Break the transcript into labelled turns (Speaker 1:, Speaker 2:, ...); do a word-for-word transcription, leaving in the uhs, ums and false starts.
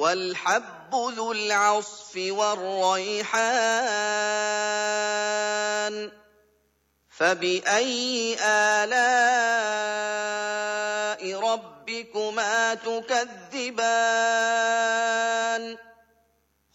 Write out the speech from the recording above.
Speaker 1: وَالْحَبُّ ذُو الْعَصْفِ وَالرَّيْحَانُ فَبِأَيِّ آلَاءِ رَبِّكُمَا تُكَذِّبَانِ